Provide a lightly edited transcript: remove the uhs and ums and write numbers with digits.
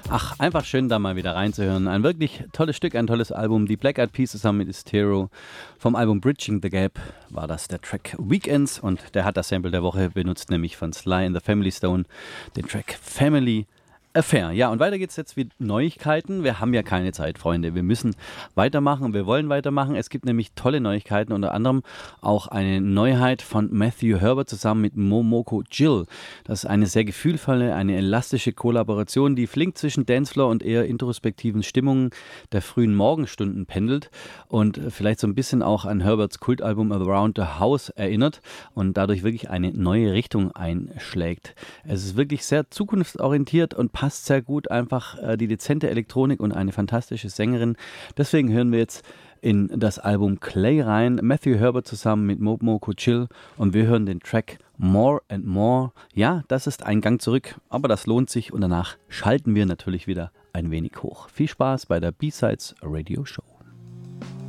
Ach, einfach schön, da mal wieder reinzuhören. Ein wirklich tolles Stück, ein tolles Album. Die Black Eyed Peas zusammen mit Estero. Vom Album Bridging the Gap war das der Track Weekends und der hat das Sample der Woche benutzt, nämlich von Sly and the Family Stone, den Track Family Affair. Ja, und weiter geht's jetzt mit Neuigkeiten. Wir haben ja keine Zeit, Freunde. Wir müssen weitermachen. Wir wollen weitermachen. Es gibt nämlich tolle Neuigkeiten, unter anderem auch eine Neuheit von Matthew Herbert zusammen mit Momoko Jill. Das ist eine sehr gefühlvolle, eine elastische Kollaboration, die flink zwischen Dancefloor und eher introspektiven Stimmungen der frühen Morgenstunden pendelt und vielleicht so ein bisschen auch an Herberts Kultalbum Around the House erinnert und dadurch wirklich eine neue Richtung einschlägt. Es ist wirklich sehr zukunftsorientiert und passt sehr gut, einfach die dezente Elektronik und eine fantastische Sängerin. Deswegen hören wir jetzt in das Album Clay rein, Matthew Herbert zusammen mit Momoko Chill und wir hören den Track More and More. Ja, das ist ein Gang zurück, aber das lohnt sich und danach schalten wir natürlich wieder ein wenig hoch. Viel Spaß bei der B-Sides Radio Show.